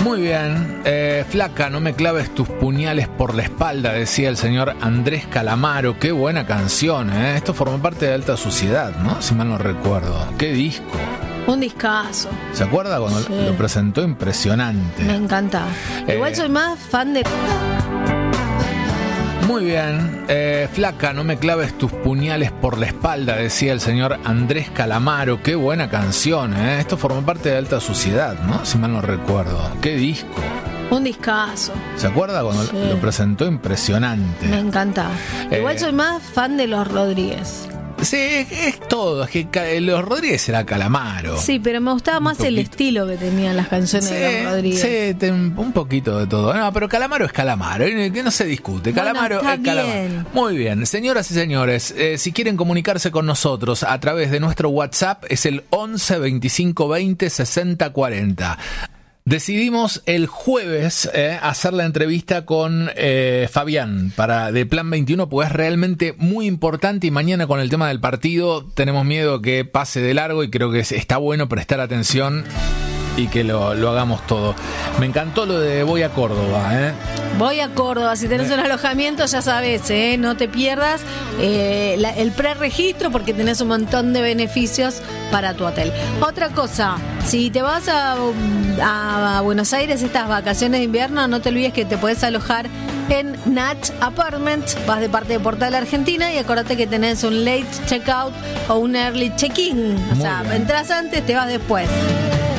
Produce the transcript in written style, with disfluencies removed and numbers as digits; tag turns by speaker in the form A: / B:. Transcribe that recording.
A: Muy bien, flaca, no me claves tus puñales por la espalda, decía el señor Andrés Calamaro. Qué buena canción, ¿eh? Esto formó parte de Alta Suciedad, ¿no? Si mal no recuerdo. Qué disco.
B: Un discazo.
A: ¿Se acuerda cuando lo presentó? Impresionante.
B: Me encanta. Igual soy más fan de...
A: Muy bien, flaca, no me claves tus puñales por la espalda, decía el señor Andrés Calamaro. Qué buena canción, ¿eh? Esto formó parte de Alta Suciedad, ¿no? Si mal no recuerdo. Qué disco.
B: Un discazo.
A: ¿Se acuerda cuando lo presentó? Impresionante.
B: Me encanta. Igual soy más fan de los Rodríguez.
A: Sí, es todo. Es que los Rodríguez era Calamaro.
B: Sí, pero me gustaba más el estilo que tenían las canciones de los Rodríguez.
A: Sí, un poquito de todo. No, pero Calamaro es Calamaro, que no se discute. Calamaro es Calamaro. Muy bien, señoras y señores, si quieren comunicarse con nosotros a través de nuestro WhatsApp, es el 11 25 20 60 40. Decidimos el jueves hacer la entrevista con Fabián de Plan 21, pues es realmente muy importante, y mañana con el tema del partido tenemos miedo que pase de largo y creo que está bueno prestar atención y que lo hagamos todo. Me encantó lo de Voy a Córdoba.
B: Voy a Córdoba, si tenés un alojamiento ya sabés, no te pierdas el preregistro porque tenés un montón de beneficios para tu hotel. Otra cosa, si te vas a Buenos Aires estas vacaciones de invierno, no te olvides que te podés alojar en Natch Apartment. Vas de parte de Portal Argentina y acordate que tenés un late checkout o un early check-in. O sea, entras antes, te vas después.